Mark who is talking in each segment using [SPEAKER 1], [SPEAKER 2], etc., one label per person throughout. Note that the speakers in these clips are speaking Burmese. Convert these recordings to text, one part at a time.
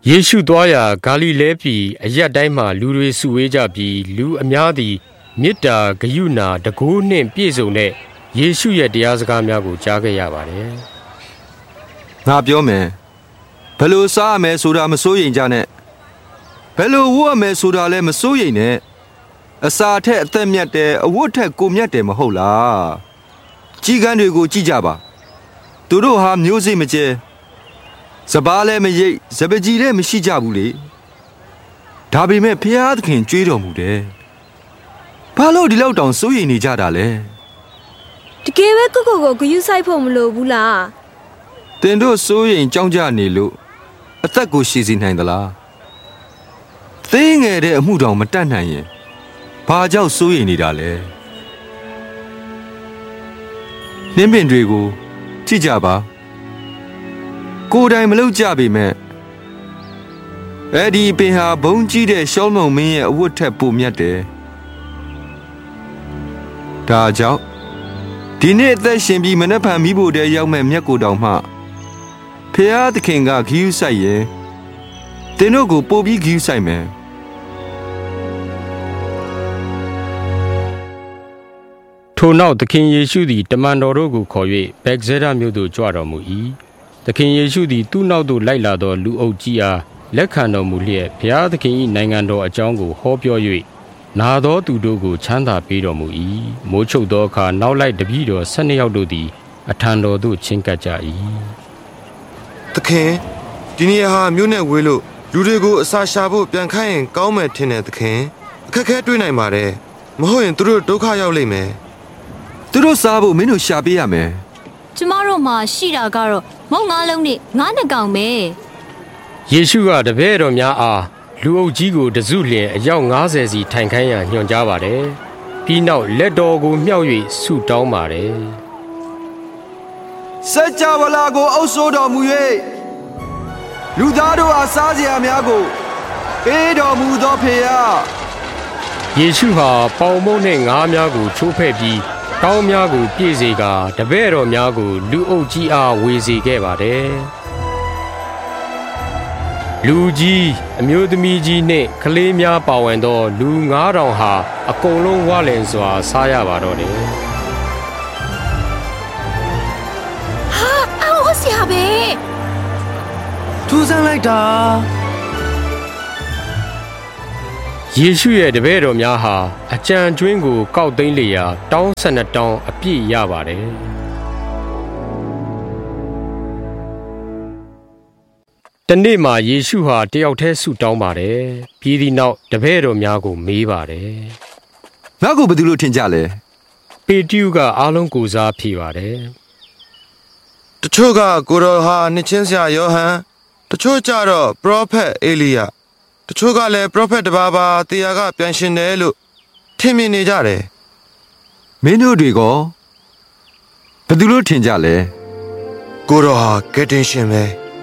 [SPEAKER 1] ယေရှုသွားရာဂါလိလဲပြည်အရပ်တိုင်းမှာလူတွေစုဝေးကြပြီးလူအများသည်မေတ္တာဂရုဏာတကိုးနှင့်ပြည့်စုံတဲ့ယေရှုရဲ့တရားစကားများကိုကြားခဲ့ရပါတယ်
[SPEAKER 2] ။ငါပြောမယ်ဘယ်လိုစားရမယ်ဆိုတာမစိုးရိမ်ကြနဲ့ဘယ်လိုဝတ်ရမယ်ဆိုတာလည်းမစိုးရိမ်နဲ့အစာထက်အသက်မြတ်တယ်အဝတ်ထက်ကိုမြတ်တယ်မဟုတ်လားကြီးကန်းတွေကိုကြည့်ကြပါသူတို့ဟာမျိုးစိမကျဲစပားလည်းမရိပ်စပကြီးလည်းမရှိကြဘူးလေဒါပေမဲ့ဖျားသခင်ကြွေးတော်မူတယ်ဘာလို့ဒီလောက်တောင်စိုးရိမ်နေကြတာလဲ
[SPEAKER 3] တကယ်ပဲကိုဂရုစိုက်ဖို့မလိုဘူးလား
[SPEAKER 2] တင်တို့စိုးရိမ်ကြောက်ကြနေလို့အသက်ကိုရှည်စီနိုင်သလားသိငယ်တဲ့အမှုတောင်မတတ်နိုင်ရင်ဘာကြောင့်စိုးရိမ်နေတာလဲနှင်းပင်တွေကိုကြည့်ကြပါကိုယ်တိုင်မလုပ်ကြပေမဲ့အဲ့ဒီပင်ဟာဘုံကြီးတဲ့ရှောလမုန်မင်းရဲ့အဝတ်ထက်ပိုမြတ်တယ်ဒါကြောင့်ဒီနေ့အသက်ရှင်ပြီးမနှက်ဖန်မိဖို့တည်းရောက်မဲ့မြတ်ကိုတောင်မှဖျားသခင်ကဂရုစိုက်ရင်တင်တို့ကိုပို့ပြီးဂရုစိုက်မယ်
[SPEAKER 1] ထိုနောက်သခင်ယေရှုသည်တမန်တော်တို့ကိုခေါ်၍ဗက်ဇဲဒမြို့သို့ကြွတော်မူ၏သခင်ယေရှုသည်သူ့နောက်သို့လိုက်လာသောလူအုပ်ကြီးအားလက်ခံတော်မူလျက်ဘုရားသခင်၏နိုင်ငံတော်အကြောင်းကိုဟောပြော၍နာသောသူတို့ကိုချမ်းသာပေးတော်မူ၏မိုးချုပ်သောအခါနောက်လိုက်တပည့်တော်12ယောက်တို့သည်အထံတော်သို့ချဉ်ကပ်ကြ၏
[SPEAKER 4] သခင်ဒီနေ့ဟာမြို့နဲ့ဝေးလို့လူတွေကိုအစာရှာဖို့ပြန်ခိုင်းရင်ကောင်းမယ်ထင်တယ်သခင်အခက်ခဲတွေ့နိုင်ပါတယ်မဟုတ်ရင်သူတို့ဒုက္ခရောက်လိမ့်မယ်
[SPEAKER 2] သူတို့စားဖို့မင်းတို့ရှာပေးရမယ်
[SPEAKER 3] ကျမတို့မှာရှိတာကတော့မုံ9လုံးနဲ့9နှစ်ကောင်ပဲ
[SPEAKER 1] ယေရှုကတပည့်တော်များအားလူအုပ်ကြီးကိုတစုလျင်အယောက်90စီထိုင်ခိုင်းရန်ညွှန်ကြားပါတယ်ပြီးနောက်လက်တော်ကိုမြှောက်၍ဆုတောင်းပါတယ်
[SPEAKER 2] စัจ java လာကိုအုပ်စိုးတော်မူ၍လူသားတို့အားစားစရာများကိုပေးတော်မူသောဖေယ
[SPEAKER 1] ယေရှုဟာပေါင်မုန့်နှင့်ငါးများကိုချိုးဖဲ့ပြီးကောင်းများကိုပြည့်စေကာတပည့်တော်များကိုလူအုပ်ကြီးအားဝေစေခဲ့ပါတယ်လူကြီးအမျိုးသမီးကြီးနှင့်ကလေးများပါဝင်သောလူ9000ဟာအကုန်လုံးဝလင်စွာစားရပါတော့တယ်
[SPEAKER 3] ဟာအော်ဆရာပဲ
[SPEAKER 2] ထူးဆန်းလိုက်တာ
[SPEAKER 1] ယေရှုရဲ့တပည့်တော်များဟာအကြံကျွင်းကိုကောက်သိမ်းလျာတောင်း12တောင်းအပြည့်ရပါတယ်တနေ့မှာယေရှုဟာတယောက်တည်းဆုတောင်းပါတယ်ပြီးသည့်နောက်တပည့်တော်များကိုမေးပါတယ်
[SPEAKER 2] ငါ့ကိုဘယ်သူလို့ထင်ကြလဲ
[SPEAKER 1] ပေတရုကအားလုံးကိုစားဖြေပါတယ်
[SPEAKER 4] တချို့ကကိုတော်ဟာနှစ်ချင်းဆရာယောဟန်တချို့ကြတော့ပရောဖက်အေလိယတချို့ကလည်းပရောဖက်တစ်ပါးပါတရားကပြန်ရှင်တယ်လို့ထင်မြင်နေကြတယ်
[SPEAKER 2] မင်းတို့တွေကဘယ်သူလို့ထင်ကြလဲ
[SPEAKER 4] ကိုတော်ဟာကယ်တင်ရှင်ပဲ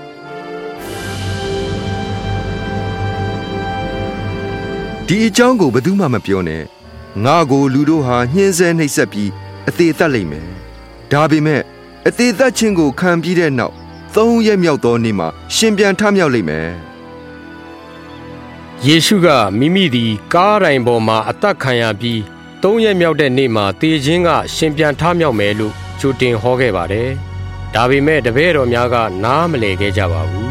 [SPEAKER 2] ဒီအကြောင်းကိုဘယ်သူမှမပြောနဲ့ငါကိုလူတို့ဟာညှင်းဆဲနှိပ်စက်ပြီးအသေးသက်လိမ့်မယ်ဒါပေမဲ့အသေးသက်ခြင်းကိုခံပြီးတဲ့နောက်3ရက်မြောက်သောနေ့မှာရှင်ပြန်ထမြောက်လိမ့်မယ်
[SPEAKER 1] ယေရှုကမိမိသည်ကားတိုင်ပေါ်မှာအသက်ခံရပြီး3ရက်မြောက်တဲ့နေ့မှာတေခြင်းကရှင်ပြန်ထမြောက်မယ်လို့ကြိုတင်ဟောခဲ့ပါတယ်ဒါပေမဲ့တပည့်တော်များကနားမလည်ခဲ့ကြပါဘူး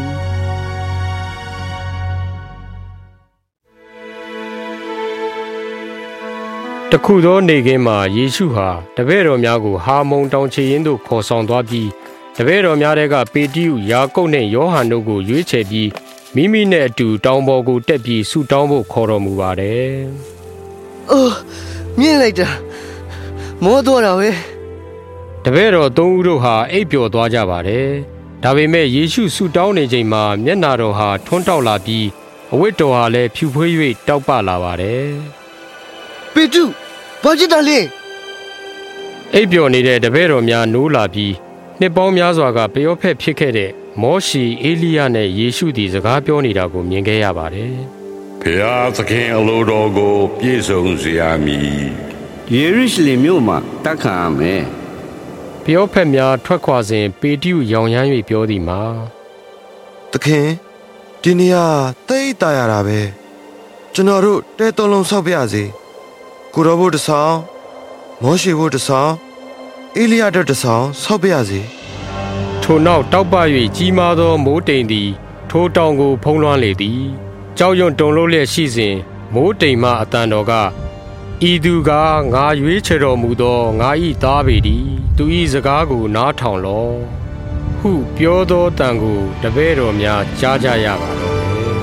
[SPEAKER 1] တခုသောနေ့ခင်းမှာယေရှုဟာတပည့်တော်များကိုဟာမုန်တောင်ခြေရင်းသို့ခေါ်ဆောင်သွားပြီးတပည့်တော်များကပေတရုယာကုပ်နှင့်ယောဟန်တို့ကိုရွေးချယ်ပြီးမိမိနဲ့အတူတောင်ပေါ်ကိုတက်ပြီးဆုတောင်းဖို့ခေါ်တော်မူပါတယ်
[SPEAKER 5] ။အိုးမြင်လိုက်တာမောတော့တာပဲ
[SPEAKER 1] တပည့်တော်3ဦးတို့ဟာအိပ်ပျော်သွားကြပါတယ်ဒါပေမဲ့ယေရှုဆုတောင်းနေချိန်မှာမျက်နာတော်ဟာထွန်းတောက်လာပြီးအဝတ်တော်ဟာလည်းဖြူဖွေး၍တောက်ပလာပါတယ်
[SPEAKER 5] ပေတရုဘာဖြစ်တာလဲ
[SPEAKER 1] အိပ်ပျော်နေတဲ့တပည့်တော်များနိုးလာပြီးနှစ်ပေါင်းများစွာကပျောဖက်ဖြစ်ခဲ့တဲ့မောရှေအေလိယနဲ့ယေရှုသည်စကားပြောနေတာကိုမြင်ခဲ့ရပါတယ်
[SPEAKER 6] ။ဘုရားသခင်အလိုတော်ကိုပြည့်စုံစေရမည်
[SPEAKER 7] ။ယေရုရှလင်မြို့မှာတက်ခံရမယ်
[SPEAKER 1] ။ပျောဖက်များထွက်ခွာစဉ်ပေတရုရောင်ရမ်း၍ပြောသည်မှာ
[SPEAKER 4] သခင်ဒီနေရာတိတ်တာရတာပဲကျွန်တော်တို့တဲသုံးလုံးဆောက်ပြရစီကိုရောဘုတ်တဆောင်မောရှိဘုတ်တဆောင်အေလိယတ်တဆောင်ဆောက်ပြရစီ
[SPEAKER 1] ထိုနောက်တောက်ပ၍ကြီးမားသောမိုးတိမ်သည်ထိုတောင်ကိုဖုံးလွှမ်းလေသည်ကြောက်ရွံ့တုန်လှုပ်လျက်ရှိစဉ်မိုးတိမ်မှအတန်တော်ကဤသူကငါရွေးချယ်တော်မူသောငါ၏သားပေသည်သူ၏စကားကိုနားထောင်လော့ဟုပြောသောတန်ကိုတပည့်တော်များကြားကြရပါတော့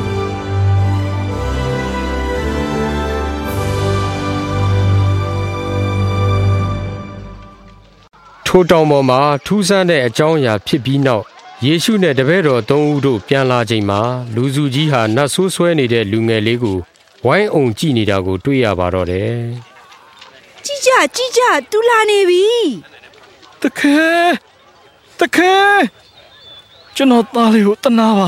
[SPEAKER 1] ထိုတောင်ပေါ်မှာထူးဆန်းတဲ့အကြောင်းအရာဖြစ်ပြီးနောက်ယေရှုနဲ့တပည့်တော်သုံးဦးတို့ပြန်လာချိန်မှာလူစုကြီးဟာနတ်ဆိုးဆွဲနေတဲ့လူငယ်လေးကိုဝိုင်းအောင်ကြည့်နေတာကိုတွေ့ရပါတော့တယ်
[SPEAKER 8] ။ကြည့်ကြတူလာနေပြီ
[SPEAKER 9] ။တခဲကျွန်တော်သားလေးကိုတနာပါ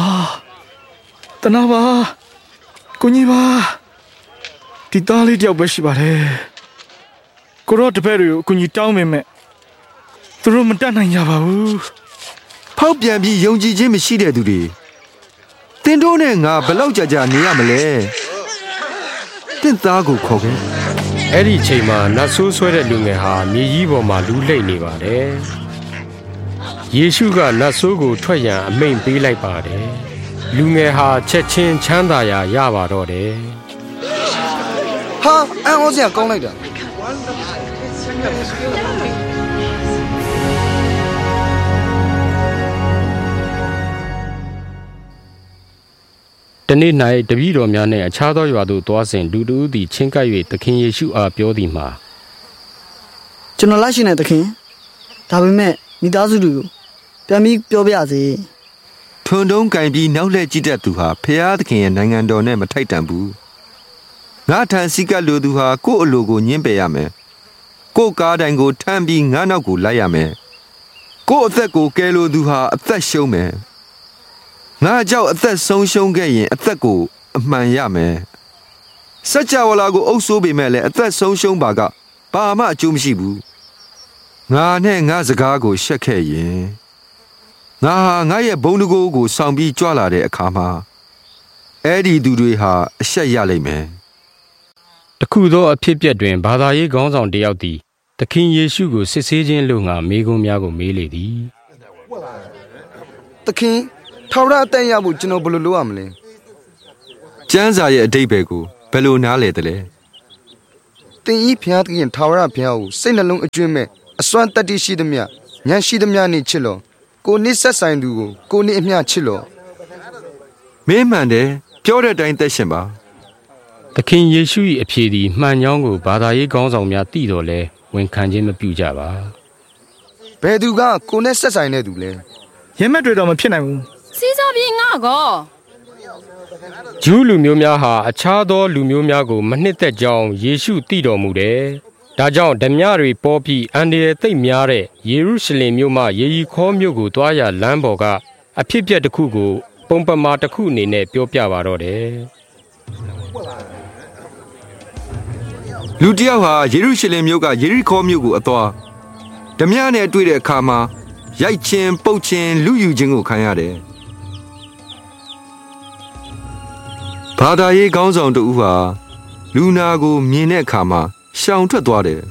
[SPEAKER 9] ကိုကြီးပါဒီသားလေးတယောက်ပဲရှိပါတယ်။ကိုရောတပည့်တွေကိုကိုကြီးတောင်းမိမယ်သူတို့မတတ်နိုင်ကြပါဘူး
[SPEAKER 2] ဖောက်ပြန်ပြီးယုံကြည်ခြင်းမရှိတဲ့သူတွေတင်တို့နဲ့ငါဘလောက်ကြာနေရမလဲတင့်သားကိုခေါ်ခဲ့
[SPEAKER 1] အဲ့ဒီချိန်မှာနတ်ဆိုးဆွဲတဲ့လူငယ်ဟာမြေကြီးပေါ်မှာလူးလိမ့်နေပါတယ်ယေရှုကနတ်ဆိုးကိုထွက်ရန်အမိန့်ပေးလိုက်ပါတယ်လူငယ်ဟာချက်ချင်းချမ်းသာရာရပါတော့တယ်
[SPEAKER 5] ဟာအံ့ဩစရာကောင်းလိုက်တာ
[SPEAKER 1] တနေ့၌တပည့်တော်များနှင့်အခြားသောရွာသို့သွားစဉ်လူတို့သည်ချင်းကပ်၍သခင်ယေရှုအားပြောသည်မှာ
[SPEAKER 10] ကျွန်တော်လိုက်ရှင်တဲ့သခင်ဒါပေမဲ့မိသားစုတွေကိုပြန်ပြီးပြောပြစေ
[SPEAKER 2] ထွန်းတုံးကင်ပြီးနောက်လှည့်ကြည့်တတ်သူဟာဖျားသခင်ရဲ့နိုင်ငံတော်နဲ့မထိုက်တန်ဘူးငါထန်စီကလူသူဟာကိုယ့်အလိုကိုညှင်းပယ်ရမယ်ကိုယ့်ကားတိုင်ကိုထမ်းပြီးငါနောက်ကိုလိုက်ရမယ်ကိုယ့်အသက်ကိုကယ်လိုသူဟာအသက်ရှုံးမယ်ငါကြောက်အသက်ဆုံးရှုံးခဲ့ရင်အသက်ကိုအမှန်ရမယ်စัจ java လာကိုအုပ်ဆိုးပေမဲ့လည်းအသက်ဆုံးရှုံးပါကဘာမှအကျိုးမရှိဘူးငါနဲ့ငါစကားကိုရှက်ခဲ့ရင်ငါရဲ့ဘုံတကိုးကိုဆောင်ပြီးကြွလာတဲ့အခါမှာအဲ့ဒီသူတွေဟာအရှက်ရလိမ့်မယ်
[SPEAKER 1] တခုသောအဖြစ်အပျက်တွင်ဘာသာရေးခေါင်းဆောင်တယောက်သည်သခင်ယေရှုကိုစစ်ဆေးခြင်းလို့ငါမေးခွန်းများကိုမေးလေသည်
[SPEAKER 5] သခင်ထာဝရအတန်ရဖို့ကျွန်တော်ဘယ်လိုလုပ်ရမလဲ
[SPEAKER 2] ကျမ်းစာရဲ့အဓိပ္ပာယ်ကိုဘယ်လိုနားလည်သလဲ
[SPEAKER 5] သင်ဤဖျားသခင်ထာဝရဘုရားကိုစိတ်နှလုံးအကျွမ်းမဲ့အစွမ်းတတ္တိရှိသမျှဉာဏ်ရှိသမျှနဲ့ချစ်လောကိုနစ်ဆက်ဆိုင်သူကိုကိုနစ်အမျှချစ်လော
[SPEAKER 2] မင်းမှန်တယ်ပြောတဲ့အတိုင်းသက်ရှင်ပါ
[SPEAKER 1] သခင်ယေရှု၏အဖြေသည်မှန်ကြောင်းကိုဘာသာရေးခေါင်းဆောင်များသိတော်လဲဝန်ခံခြင်းမပြုကြပါ
[SPEAKER 5] ဘယ်သူကကိုနဲ့ဆက်ဆိုင်တဲ့သူလဲ
[SPEAKER 9] ရဲမက်တွေတော့မဖြစ်နိုင်ဘူး
[SPEAKER 8] စီးစားပြေငါကော
[SPEAKER 1] ဂျူးလူမျိုးများဟာအခြားသောလူမျိုးများကိုမနှစ်သက်ကြောင်းယေရှုသိတော်မူတယ်။ဒါကြောင့်ဓမြတွေပေါ်ပြီးအန္တရာယ်သိပ်များတဲ့ယေရုရှလင်မြို့မှယေရီခေါမြို့ကိုတွားရလမ်းပေါ်ကအဖြစ်အပျက်တစ်ခုကိုပုံပမာတစ်ခုအနေနဲ့ပြောပြပါတော့တယ်
[SPEAKER 2] ။လူတစ်ယောက်ဟာယေရုရှလင်မြို့ကယေရီခေါမြို့ကိုအသွားဓမြနဲ့တွေ့တဲ့အခါမှာရိုက်ချင်းပုတ်ချင်းလူယူခြင်းကိုခံရတယ်။ဘာသာရေးခေါင်းဆောင်တဦးဟာလူနာကိုမြင်တဲ့အခါမှာရှောင်ထွက်သွားတယ်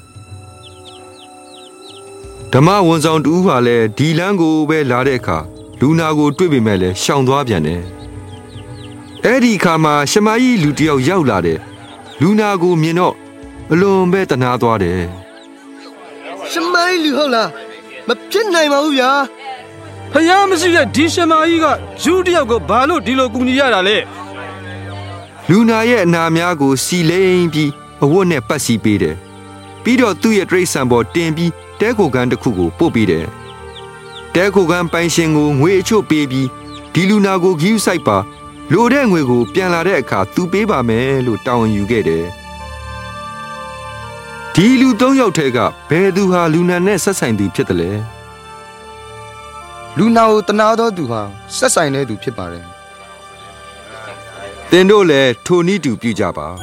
[SPEAKER 2] ဓမ္မဝန်ဆောင်တဦးဟာလည်းဒီလမ်းကိုပဲလာတဲ့အခါလူနာကိုတွေ့ပေမဲ့လည်းရှောင်သွားပြန်တယ်အဲ့ဒီအခါမှာရှမာယိလူတယောက်ရောက်လာတယ်လူနာကိုမြင်တော့အလွန်ပဲတနာသွားတယ်
[SPEAKER 5] ရှမာယိလူဟုတ်လားမဖြစ်နိုင်ပါဘူးဗျာ
[SPEAKER 9] ဖယားမရှိတဲ့ဒီရှမာယိကဂျူးတယောက်ကိုဘာလို့ဒီလိုကူညီရတာလဲ
[SPEAKER 2] လူနာရဲ့အနာများကိုစီလိမ့်ပြီးအဝတ်နဲ့ပတ်စီပေးတယ်ပြီးတော့သူ့ရဲ့တရိတ်ဆန်ပေါ်တင်ပြီးတဲခိုကန်းတစ်ခုကိုပို့ပေးတယ်တဲခိုကန်းပိုင်ရှင်ကိုငွေအချို့ပေးပြီးဒီလူနာကိုဂီးဆိုင်ပါလိုတဲ့ငွေကိုပြန်လာတဲ့အခါသူပေးပါမယ်လို့တောင်းယူခဲ့တယ်ဒီလူ၃ယောက်ထဲကဘယ်သူဟာလူနာနဲ့ဆက်ဆိုင်သူဖြစ်တယ်လဲ
[SPEAKER 5] လူနာကိုတနာတော်သူဟာဆက်ဆိုင်တဲ့သူဖြစ်ပါတယ်
[SPEAKER 2] သင်တို့လည်းထိုနည်းတူပြုကြပါ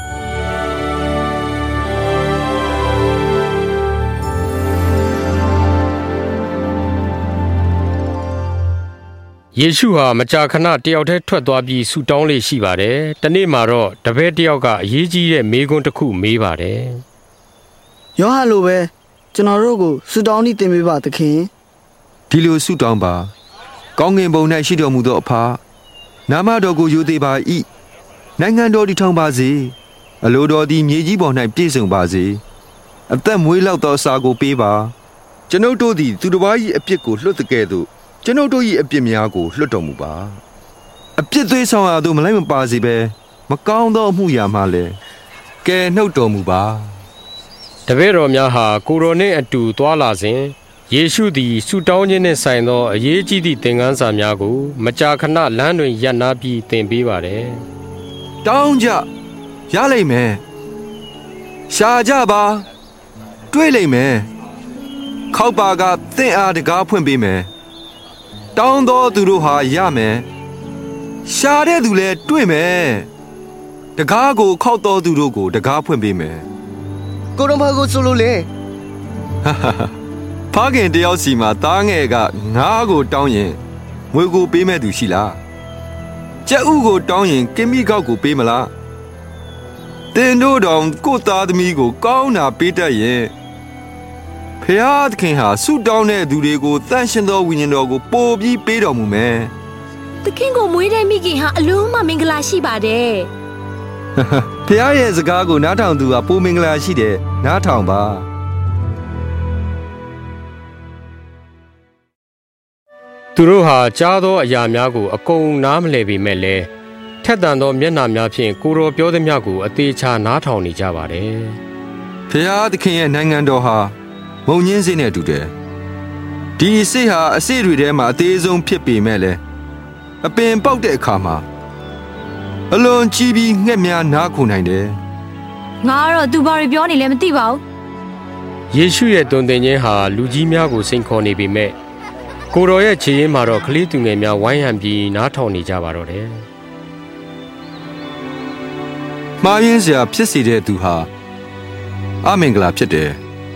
[SPEAKER 1] ယယေရှုဟာမကြာခဏတယောက်တည်းထွက်သွားပြီးဆူတောင်းလေးရှိပါတယ်။တနေ့မှာတော့တပည့်တယောက်ကအရေးကြီးတဲ့မေးခွန်းတစ်ခုမေးပါတယ်
[SPEAKER 10] ။ယောဟန်လိုပဲကျွန်တော်တို့ကိုဆူတောင်းနေတင်ပေးပါသခင်
[SPEAKER 2] ။ဒီလိုဆူတောင်းပါ။ကောင်းကင်ဘုံ၌ရှိတော်မူသောအဖနာမတော်ကိုယူသေးပါ၏။နိုင်ငံတော်တည်ထောင်ပါစေ။အလိုတော်သည်မြေကြီးပေါ်၌ပြည့်စုံပါစေ။အသက်မွေးလောက်သောအစာကိုပေးပါ။ကျွန်ုပ်တို့သည်သူတစ်ပါး၏အပြစ်ကိုလွှတ်တဲ့ကဲ့သို့ကျွန်ုပ်တို့၏အပြစ်များကိုလွှတ်တော်မူပါအပြစ်သွေးဆောင်ရာသို့မလိုက်မပါစေဘဲမကောင်းသောအမှုရာမှလည်းကယ်နှုတ်တော်မူပါ
[SPEAKER 1] တပည့်တော်များဟာကိုရိုနှင့်အတူသွားလာစဉ်ယေရှုသည်ဆူတောင်းခြင်းနှင့်ဆိုင်သောအရေးကြီးသည့်သင်ခန်းစာများကိုမကြာခဏလမ်းတွင်ရပ်နားပြီးသင်ပေးပါတယ်
[SPEAKER 2] တောင်းကြရလိမ့်မယ်ရှာကြပါတွေ့လိမ့်မယ်ခောက်ပါကသင်အားတကားဖွင့်ပေးမယ်တောင်းသောသူတို့ဟာရမယ်ရှာတဲ့သူလည်းတွေ့မယ်တကားကိုခောက်သောသူတို့ကိုတကားဖွင့်ပေးမယ်
[SPEAKER 5] ကိုတော်ဘာကိုဆိုလို့လဲ
[SPEAKER 2] ဖခင်တယောက်စီမှာသားငယ်ကငါးကိုတောင်းရင်ငွေကိုပေးမဲ့သူရှိလားကြက်ဥကိုတောင်းရင်ကင်မီကောက်ကိုပေးမလားတင်တို့တော်ကိုသားသမီးကိုကောင်းတာပေးတတ်ရင်ဖျားသခင်ဟာဆုတောင်းတဲ့သူတွေကိုတန်ရှင်သောဝိညာဉ်တော်ကိုပို့ပြီးပေးတော်မူမယ်
[SPEAKER 8] ။သခင်ကိုမွေးတဲ့မိခင်ဟာအလုံးမမင်္ဂလာရှိပါတယ်
[SPEAKER 2] ။ဖျားရဲ့စကားကိုနားထောင်သူဟာပိုမင်္ဂလာရှိတယ်နားထောင်ပါ
[SPEAKER 1] ။သူတို့ဟာကြားသောအရာများကိုအကုန်နားမလည်ပေမဲ့လည်းထက်သန်သောမျက်နှာများဖြင့်ကိုတော်ပြောသည်များကိုအသေးချာနားထောင်နေကြပါတယ်
[SPEAKER 2] ။ဖျားသခင်ရဲ့နိုင်ငံတော်ဟာမုံညင်းစိနဲ့တူတယ်ဒီစိတ်ဟာအစိတွေထဲမှာအသေးဆုံးဖြစ်ပေမဲ့လည်းအပင်ပေါက်တဲ့အခါမှာအလွန်ကြီးပြီးငှက်များနားခုန်နိုင်တယ်
[SPEAKER 3] ငါကတော့သူဘာတွေပြောနေလဲမသိပါဘူး
[SPEAKER 1] ယေရှုရဲ့တုန်တင်ခြင်းဟာလူကြီးများကိုစိန်ခေါ်နေပေမဲ့ကိုတော်ရဲ့ခြေရင်းမှာတော့ကလေးသူငယ်များဝိုင်းဟန်ပြီးနားထောင်နေကြပါတော့တယ်
[SPEAKER 2] မှားယွင်းစရာဖြစ်စေတဲ့သူဟာအမင်္ဂလာဖြစ်တယ်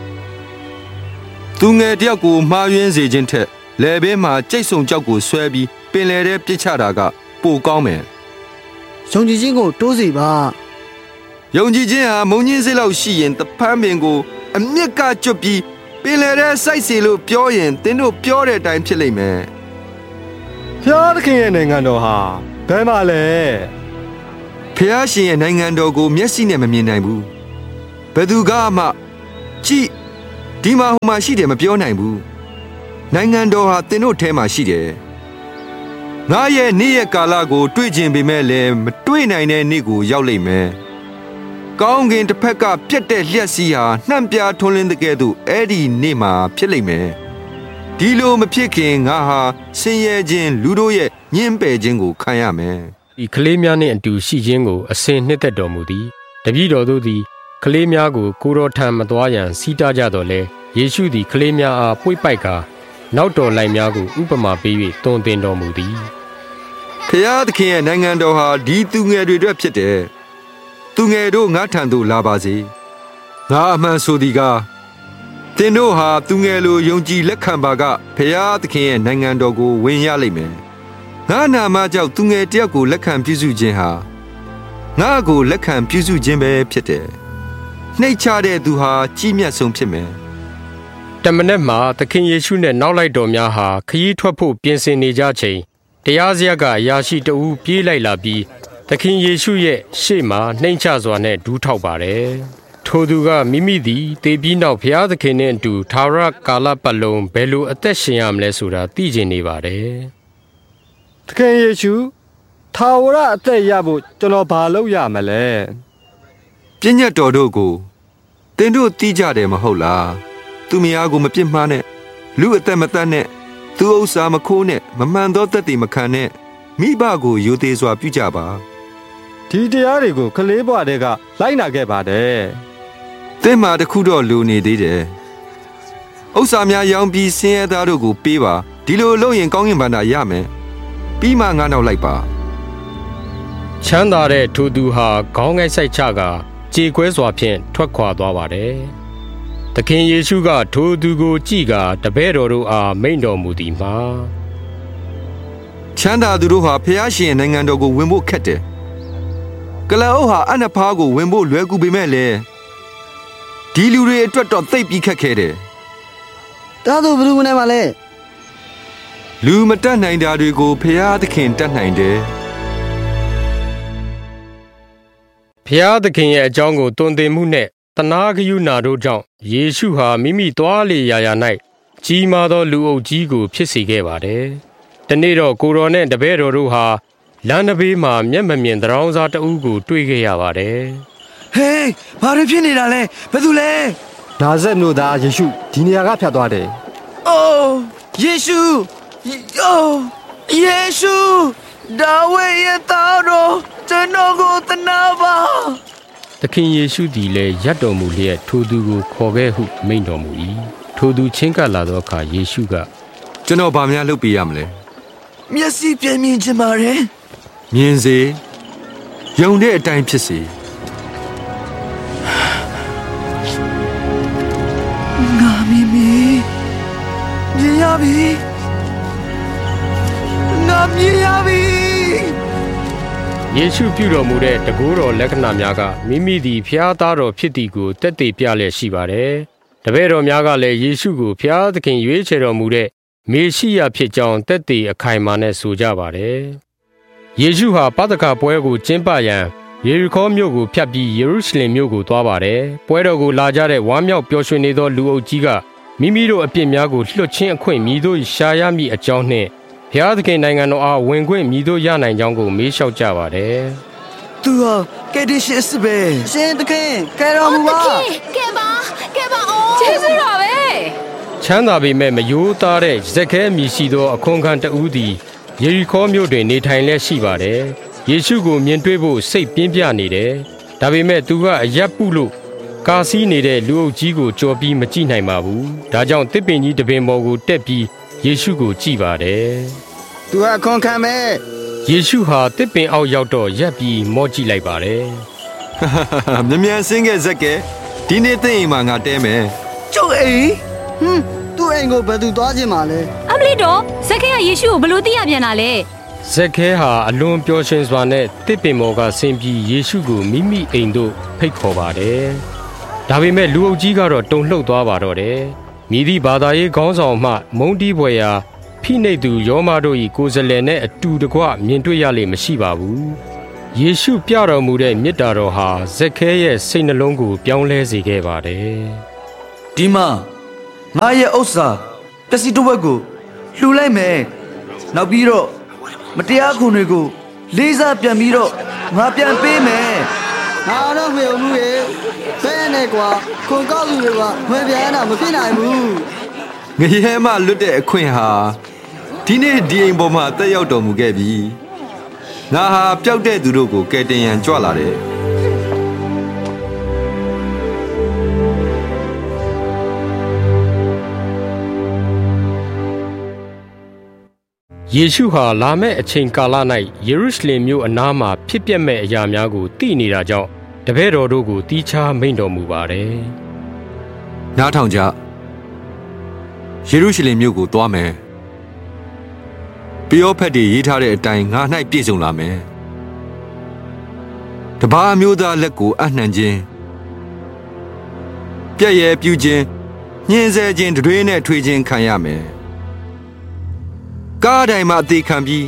[SPEAKER 2] သူငယ်တယောက်ကိုမှားယွင်းစေခြင်းထက်လယ်ဘေးမှာကြိတ်ဆုံကြောက်ကိုဆွဲပြီးပင်လယ်ထဲပစ်ချတာကပိုကောင်းမယ်
[SPEAKER 10] ။ယုံကြည်ခြင်းကိုတိုးစေပါ
[SPEAKER 2] ။ယုံကြည်ခြင်းဟာမုံညင်းစိတ်လောက်ရှိရင်တဖန်းပင်ကိုအမြင့်ကကျွတ်ပြီးပင်လယ်ထဲစိုက်စီလို့ပြောရင်သင်တို့ပြောတဲ့အတိုင်းဖြစ်လိမ့်မယ်
[SPEAKER 9] ။ဖျားသခင်ရဲ့နိုင်ငံတော်ဟာဘယ်မှာလဲ
[SPEAKER 2] ။ဖျားရှင်ရဲ့နိုင်ငံတော်ကိုမျက်စိနဲ့မမြင်နိုင်ဘူး။ဘယ်သူကမှကြည့်ဒီမှာဟိုမှာရှိတယ်မပြောနိုင်ဘူးနိုင်ငံတော်ဟာသင်တို့ထဲမှာရှိတယ်ငါရဲ့နေ့ရက်ကာလကိုတွေ့ကျင်ပေမဲ့လည်းမတွေ့နိုင်တဲ့နေ့ကိုရောက်လိမ့်မယ်ကောင်းကင်တစ်ဖက်ကပြတ်တဲ့လျှက်စီးဟာနှံ့ပြားထွန်းလင်းတဲ့ကဲ့သို့အဲ့ဒီနေ့မှာဖြစ်လိမ့်မယ်ဒီလိုမဖြစ်ခင်ငါဟာဆင်းရဲခြင်းလူတို့ရဲ့ညှင်းပယ်ခြင်းကိုခံရမယ်
[SPEAKER 1] ဒီကလေးများနှင့်အတူရှိခြင်းကိုအစဉ်နှစ်သက်တော်မူသည်တပည့်တော်တို့သည်ကလေးများကိုကိုတော်ထံမသွားရန်စီးတားကြတော်လဲယေရှုသည်ကလေးများအားပွေ့ပိုက်ကာနောက်တော်လိုက်များကိုဥပမာပေး၍တွင်တင်တော်မူသည်
[SPEAKER 2] ဖျားသခင်ရဲ့နိုင်ငံတော်ဟာဒီသူငယ်တွေအတွက်ဖြစ်တယ်သူငယ်တို့ငါထံသို့လာပါစေငါအမှန်ဆိုသည်ကားသင်တို့ဟာသူငယ်လိုယုံကြည်လက်ခံပါကဖျားသခင်ရဲ့နိုင်ငံတော်ကိုဝင်ရလိမ့်မယ်ငါနာမကြောင့်သူငယ်တယောက်ကိုလက်ခံပြုစုခြင်းဟာငါကိုလက်ခံပြုစုခြင်းပဲဖြစ်တယ်နှိတ်ချတဲ့သူဟာကြီးမြတ်ဆုံးဖြစ်မယ်
[SPEAKER 1] တမနက်မှာသခင်ယေရှုနဲ့နောက်လိုက်တော်များဟာခရီးထွက်ဖို့ပြင်ဆင်နေကြချိန်တရားစရပ်ကအရာရှိတဦးပြေးလိုက်လာပြီးသခင်ယေရှုရဲ့ရှေ့မှာနှိမ်ချစွာနဲ့ဒူးထောက်ပါတယ်ထိုသူကမိမိသည်တေပြီးနောက်ဘုရားသခင်နဲ့အတူသာရကာလပတ်လုံးဘယ်လိုအသက်ရှင်ရမလဲဆိုတာသိကျင်နေပါတယ်
[SPEAKER 9] သခင်ယေရှုသာဝရအသက်ရဖို့ကျွန်တော်ဘာလုပ်ရမလဲ
[SPEAKER 2] ပြည့်ညတ်တော်တို့ကိုသင်တို့သိကြတယ်မဟုတ်လားသူမယားကိုမပြစ်မှားနဲ့လူအသက်မတတ်နဲ့သူဥစ္စာမခိုးနဲ့မမှန်သောသက်သေမခံနဲ့မိဘကိုယိုသေးစွာပြုကြပါ
[SPEAKER 9] ဒီတရားတွေကိုကလေးဘဝတည်းကလိုက်နာခဲ့ပါတယ်
[SPEAKER 2] သင်မှာတခုတော့လူနေသေးတယ်ဥစ္စာများရောင်းပြီးဆင်းရဲသားတို့ကိုပေးပါဒီလိုလုပ်ရင်ကောင်းကင်ဘဏ္ဍာရမယ်ပြီးမှငါနောက်လိုက်ပါ
[SPEAKER 1] ချမ်းသာတဲ့ထိုသူဟာခေါင်းငိုက်ဆိုင်ချကကြေကွဲစွာဖြင့်ထွက်ခွာသွားပါတယ်သခင်ယေရှုကထိုသူကိုကြည့်ကာတပည့်တော်တို့အားမိန့်တော်မူသည်မှာ
[SPEAKER 2] ချမ်းသာသူတို့ဟာဖျားရှင်နိုင်ငံတော်ကိုဝင်ဖို့ခက်တယ်ကလအုပ်ဟာအနဖားကိုဝင်ဖို့လွယ်ကူပေမဲ့လေဒီလူတွေအတွက်တော့သိပ်ပြီးခက်ခဲတယ်
[SPEAKER 10] ဒါဆိုဘယ်လိုဝင်နိုင်မှာလဲ
[SPEAKER 2] လူမတတ်နိုင်တာတွေကိုဖျားသခင်တတ်နိုင်တယ်
[SPEAKER 1] ဖျားသခင်ရဲ့အကြောင်းကိုတွင်တင်မှုနဲ့တနာဂယုဏတို့ကြောင့်ယေရှုဟာမိမိသွားလေရာရာ၌ကြီးမားသောလူအုပ်ကြီးကိုဖြစ်စေခဲ့ပါတယ်။တနေ့တော့ကိုတော်နဲ့တပည့်တော်တို့ဟာလမ်းတစ်ဘေးမှာမျက်မမြင်သံတော်စားတအုပ်ကိုတွေ့ခဲ့ရပါတယ်
[SPEAKER 11] ။ဟေးဘာတွေဖြစ်နေတာလဲဘယ်သူလဲ
[SPEAKER 12] နာဇက်မြို့သားယေရှုဒီနေရာကဖြတ်သွားတယ်
[SPEAKER 11] ။အိုးယေရှုယေရှုဒါဝိရဲ့သားတော်ကျွန်တော်ကိုသနာပါ
[SPEAKER 1] သခင်ယေရှုသည်လည်းရပ်တော်မူလျက်ထိုသူကိုခေါ်ခဲ့ဟုမိန့်တော်မူ၏ထိုသူချင်းကပ်လာသောအခါယေရှုက
[SPEAKER 2] ကျွန်တော်ဘာများလုပ်ပေးရမလဲ
[SPEAKER 11] မျက်စိပြမြင်ချင်ပါတယ်
[SPEAKER 2] မြင်စေယုံတဲ့အတိုင်းဖြစ်စေ
[SPEAKER 11] ငါမြင်ရပြီငါမြင်ရပြီ
[SPEAKER 1] ယေရှုပြုတော်မူတဲ့တကူတော်လက္ခဏာများကမိမိသည်ဖျားသားတော်ဖြစ်သည်ကိုတက်တည်ပြလျက်ရှိပါတယ်။တပည့်တော်များကလည်းယေရှုကိုဖျားသခင်ရွေးချယ်တော်မူတဲ့မေရှိယဖြစ်ကြောင်းတက်တည်အခိုင်အမာနဲ့ဆိုကြပါတယ်။ယေရှုဟာပသခါပွဲကိုကျင်းပရန်ယေရီခေါမြို့ကိုဖြတ်ပြီးယေရုရှလင်မြို့ကိုသွားပါတယ်။ပွဲတော်ကိုလာကြတဲ့ဝမ်းမြောက်ပျော်ရွှင်နေသောလူအုပ်ကြီးကမိမိတို့အပြစ်များကိုလွှတ်ခြင်းအခွင့်မြည်တို့ရှာရမည့်အကြောင်းနှင့်ဘုရားသခင်နိုင်ငံတော်အားဝင်ခွင့်မြည်တို့ရနိုင်ကြောင်းကိုမေးလျှောက်ကြပါတယ်
[SPEAKER 11] ။သူဟာကယ်တင်ရှင်အစ်ပဲ
[SPEAKER 10] ။ရှင်သခင်ကယ်တော်မူပါ
[SPEAKER 3] ။ကယ်ပါအော်ကျေးဇူးတော်ပဲ
[SPEAKER 1] ။ချမ်းသာပေမဲ့မယိုးသားတဲ့ဇက်ခဲအမည်ရှိသောအခွန်ခံတဦးသည်ယေရီခေါမြို့တွင်နေထိုင်လျက်ရှိပါတယ်။ယေရှုကိုမြင်တွေ့ဖို့စိတ်ပြင်းပြနေတယ်။ဒါပေမဲ့သူကအရပ်ပုလို့ကာစီးနေတဲ့လူအုပ်ကြီးကိုကြော်ပြီးမကြည့်နိုင်ပါဘူး။ဒါကြောင့်တစ်ပင်ကြီးတပင်ပေါ်ကိုတက်ပြီးယေရှုကိုကြည့်ပါတယ်
[SPEAKER 10] ။သူကအခွန်ခံမဲ့
[SPEAKER 1] ယေရှုဟာတစ်ပင်အောက်ရောက်တော့ရပ်ပြီးမော့ကြည့်လိုက်ပါတယ်
[SPEAKER 2] ။မြန်ဆင်းခဲ့ဇက်ကဲဒီနေ့သိရင်မှငါတဲမယ်
[SPEAKER 11] ။ကျုပ်အိမ်
[SPEAKER 10] သူ့အိမ်ကိုဘယ်သူသွားခြင်းမလဲ
[SPEAKER 3] ။အမလီတော့ဇက်ခဲကယေရှုကိုဘယ်လိုသိရပြန်တာလဲ
[SPEAKER 1] ။ဇက်ခဲဟာအလွန်ပျော်ရွှင်စွာနဲ့တစ်ပင်ပေါ်ကဆင်းပြီးယေရှုကိုမိမိအိမ်သို့ဖိတ်ခေါ်ပါတယ်။ဒါပေမဲ့လူအုပ်ကြီးကတော့တုန်လှုပ်သွားပါတော့တယ်။မိသည့်ဘာသာရေးခေါင်းဆောင်မှမုန်းတီးဖွယ်ရာဖိနှိပ်သူယောမတို့၏ကိုယ်စားလှယ်နဲ့အတူတကွမြင်တွေ့ရလိမ့်မရှိပါဘူး။ယေရှုပြတော်မူတဲ့မေတ္တာတော်ဟာဇက်ခဲရဲ့စိတ်နှလုံးကိုပြောင်းလဲစေခဲ့ပါတယ်
[SPEAKER 11] ။ဒီမှာငါရဲ့ဥစ္စာပစ္စည်းတစ်ဝက်ကိုလှူလိုက်မယ်။နောက်ပြီးတော့မတရားခွန်တွေကိုလေးစားပြန်ပြီးတော့ငါပြန်ပေးမယ်
[SPEAKER 10] ။ငါတော့မယုံဘူးရဲ့။ဘယ်နဲ့ကွာခွန်ကောက်လူတွေကမပြန်တာမဖြစ်နိုင်ဘူး
[SPEAKER 2] ။ငရဲမှလွတ်တဲ့အခွင့်ဟာဒီနေ့ဒီအိမ်ပေါ်မှာတက်ရောက်တော်မူခဲ့ပြီ။ငါဟာပျောက်တဲ့သူတို့ကိုကယ်တင်ရန်ကြွလာတယ်။
[SPEAKER 1] ယေရှုဟာလာမယ့်အချိန်ကာလ၌ယေရုရှလင်မြို့အနားမှာဖြစ်ပျက်မဲ့အရာများကိုသိနေတာကြောင့်တပည့်တော်တို့ကိုတီးခြားမိန့်တော်မူပါတယ်
[SPEAKER 2] ။နားထောင်ကြ။ယေရုရှလင်မြို့ကိုသွားမယ်။ပယောဖက်တွေရေးထားတဲ့အတိုင်းငါ၌ပြည့်စုံလာမယ်။တပါးမျိုးသားလက်ကိုအနှံခြင်းပြည့်ရဲ့ပြူခြင်းညှင်းဆဲခြင်းတွေနဲ့ထွေးခြင်းခံရမယ်။ကားတိုင်းမှာအသေးခံပြီး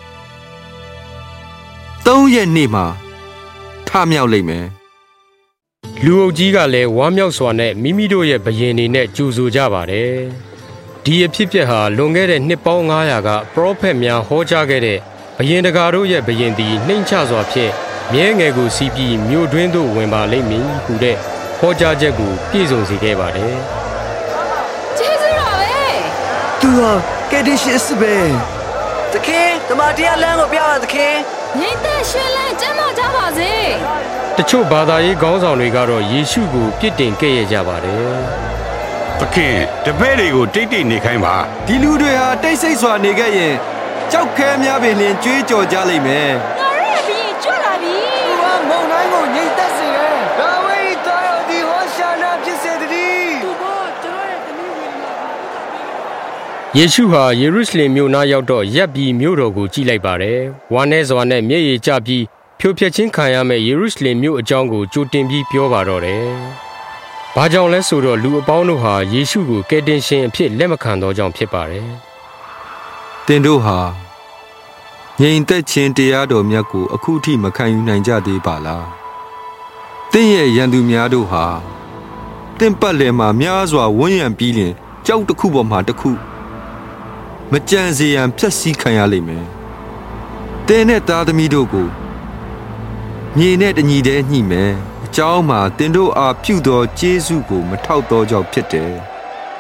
[SPEAKER 2] 3 ရက်နေ့မှာထမြောက်လိမ့်မယ်
[SPEAKER 1] ။လူအုပ်ကြီးကလည်းဝမ်းမြောက်စွာနဲ့မိမိတို့ရဲ့ဘယင်တွေနဲ့ကြိုဆိုကြပါတယ်။ဒီအဖြစ်အပျက်ဟာလွန်ခဲ့တဲ့နှစ်ပေါင်း900ကပရောဖက်များဟောကြားခဲ့တဲ့ဘယင်တကာတို့ရဲ့ဘယင်သည်နှိမ့်ချစွာဖြင့်မြဲငယ်ကိုစီးပြီးမြို့တွင်းသို့ဝင်ပါလိမ့်မည်ဟုတဲ့ဟောကြားချက်ကိုပြည့်စုံစေခဲ့ပါတယ်
[SPEAKER 3] ။ကျေးဇူးတော်ပဲ
[SPEAKER 11] ။သူဟာကယ်တင်ရှင်အစ်ပဲ။သခင်ဓမ္မတရားလမ်းကိုပြပါသခင်
[SPEAKER 3] ။ငြိမ်သက်ရှင်လန်းကျမ်းမာကြပါစေ
[SPEAKER 1] ။တချို့ဘာသာရေးခေါင်းဆောင်တွေကတော့ယေရှုကိုပြစ်တင်ခဲ့ရကြပါတယ်
[SPEAKER 6] ။သခင်တပည့်တွေကိုတိတ်တိတ်နေခိုင်းပါ
[SPEAKER 2] ။ဒီလူတွေဟာတိတ်ဆိတ်စွာနေခဲ့ရင်ကြောက်ခဲများပင်လျှင်ကြွေးကြော်ကြလိမ့်မယ်
[SPEAKER 3] ။ငါရဲ့ဘီကြွလာပြီ
[SPEAKER 10] ။သူကမုန်တိုင်းကိုငြိမ်သက်စေတယ်။ဒါဝိဒ်သားတော်ဒီဟောရှာနာဖြစ်စေတည်း
[SPEAKER 3] ။သူကကျွန်တော်ရဲ့သမီးဝင်လာ
[SPEAKER 1] ယေရှုဟာယေရုရှလင်မြို့နားရောက်တော့ရပ်ပြီးမြို့တော်ကိုကြည့်လိုက်ပါတယ်။ဝမ်းနည်းစွာနဲ့မျက်ရည်ကျပြီးဖြိုဖျက်ခြင်းခံရမယ့်ယေရုရှလင်မြို့အကြောင်းကိုကြိုတင်ပြီးပြောပါတော့တယ်။ဘာကြောင့်လဲဆိုတော့လူအပေါင်းတို့ဟာယေရှုကိုကယ်တင်ရှင်အဖြစ်လက်မခံသောကြောင့်ဖြစ်ပါတယ်
[SPEAKER 2] ။သင်တို့ဟာငြိမ်သက်ခြင်းတရားတော်မြတ်ကိုအခုထိမခံယူနိုင်ကြသေးပါလား။သင်ရဲ့ရန်သူများတို့ဟာသင်ပတ်လည်မှာများစွာဝန်းရံပြီးလင်ကြောက်တစ်ခုပေါ်မှာတစ်ခုမကြံစေရန်ဖျက်ဆီးခံရလိမ့်မယ်။သင်နဲ့သားသမီးတို့ကိုမြေနဲ့တညီတည်းညှိမယ်။အကြောင်းမှာသင်တို့အားပြုသောကျေးဇူးကိုမထောက်သောကြောင့်ဖြစ်တယ်။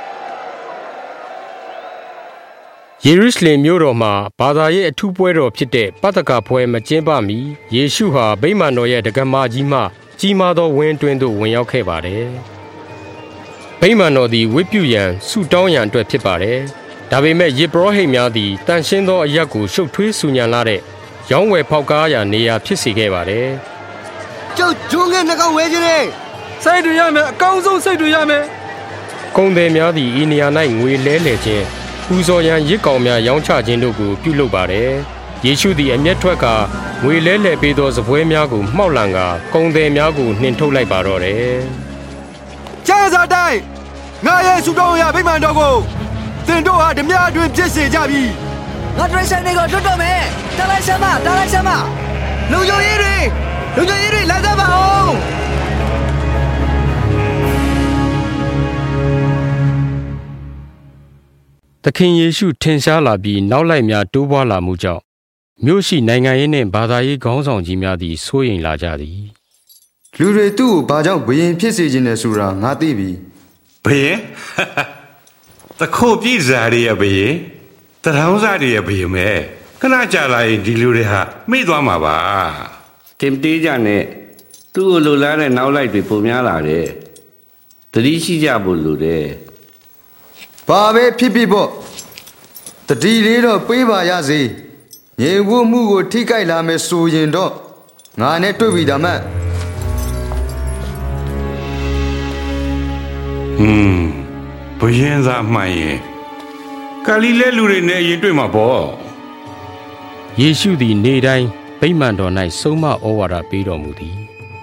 [SPEAKER 1] ယေရုရှလင်မြို့တော်မှာဘာသာရေးအထူးပွဲတော်ဖြစ်တဲ့ပသခါပွဲမကျင်းပမီယေရှုဟာဗိမာန်တော်ရဲ့တက္ကမကြီးမှကြီးမားသောဝင်းတွင်သို့ဝင်ရောက်ခဲ့ပါတယ်။ဗိမာန်တော်သည်ဝတ်ပြုရန်ဆုတောင်းရန်အတွက်ဖြစ်ပါတယ်။ဒါပေမဲ့ယေဘရဟိတ်များသည်တန်ရှင်းသောအရက်ကိုရှုပ်ထွေးဆူညံလာတဲ့ရောင်းဝယ်ဖောက်ကားရာနေရာဖြစ်စေခဲ့ပါတယ်
[SPEAKER 5] ။ကျုပ်ဂျုံငယ်နှကောင်ဝဲခြင်းနဲ့
[SPEAKER 9] စိတ်တွေရမယ်အကောင်းဆုံးစိတ်တွေရမယ်
[SPEAKER 1] ။ကုန်သည်များသည်ဤနေရာ၌ငွေလဲလှယ်ခြင်းပူဇော်ရန်ရစ်ကောင်များရောင်းချခြင်းတို့ကိုပြုလုပ်ပါတယ်။ယေရှုသည်အမျက်ထွက်ကငွေလဲလှယ်ပေးသောစပွဲများကိုမှောက်လန်ကာကုန်သည်များကိုနှင်ထုတ်လိုက်ပါတော့တယ်
[SPEAKER 2] ။ကျမ်းစာတိုင်းငါရဲ့ဆုတောင်းရာဗိမာန်တော်ကိုသင်တို့ဟာဓမြအတွင်ဖြစ်စေကြပြီ
[SPEAKER 11] ။ငါတရိတ်ဆိုင်တွေကိုလွတ်တော့မယ်။တာလိုက်ဆမ်းမလူညိုရေးတွေလာကြပါအောင်။
[SPEAKER 1] သခင်ယေရှုထင်ရှားလာပြီးနောက်လိုက်များတိုးပွားလာမှုကြောင့်မြို့ရှိနိုင်ငံရေးနှင့်ဘာသာရေးခေါင်းဆောင်ကြီးများသည်စိုးရိမ်လာကြသည်
[SPEAKER 5] လူတွေသူ့ကိုဘာကြောင့်ဘယင်ဖြစ်စေခြင်းလဲဆိုတာငါသိပြီ
[SPEAKER 6] ဘယင်တခိုးပြည်စားရရဲ့ဘယင်တထောင်းစားရရဲ့ဘယင်မဲခဏကြာလာရင်ဒီလူတွေဟာမိသွားမှာပါ
[SPEAKER 7] တင်တေးကြနဲ့သူ့ကိုလိုလားတဲ့နောက်လိုက်တွေပုံများလာတယ်တတိရှိကြဖို့လိုတယ်
[SPEAKER 5] ဘာပဲဖြစ်ပေါ့တတိလေးတော့ပေးပါရစေရေဝတ်မှုကိုထိခိုက်လာမယ်ဆိုရင်တော့ငါနဲ့တွေ့ပြီဒါမှ
[SPEAKER 6] ဘယင်သားမှန်ရင်ဂါလိလဲလူတွေနဲ့ရင်တွေ့မှာပေါ့
[SPEAKER 1] ယေရှုသည်နေ့တိုင်းဗိမာန်တော်၌ဆုံးမဩဝါဒပေးတော်မူသည်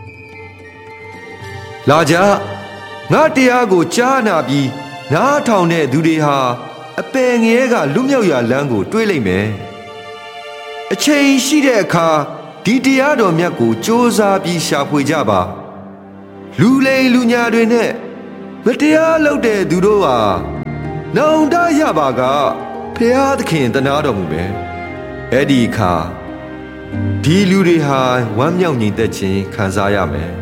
[SPEAKER 2] လာကြငါတရားကိုကြားနာပြီးနားထောင်တဲ့သူတွေဟာအပင်ငယ်ကလွတ်မြောက်ရာလမ်းကိုတွေးလိုက်မယ်အချိန်ရှိတဲ့အခါဒီတရားတော်မြတ်ကိုစ조사ပြီးရှာဖွေကြပါလူလိမ်လူညာတွေနဲ့မတရားလုပ်တဲ့သူတို့ဟာနောင်တရပါကဖျားသခင်တနာတော်မူမယ်အဲ့ဒီအခါဒီလူတွေဟာဝမ်းမြောက်ညီသက်ခြင်းခံစားရမယ်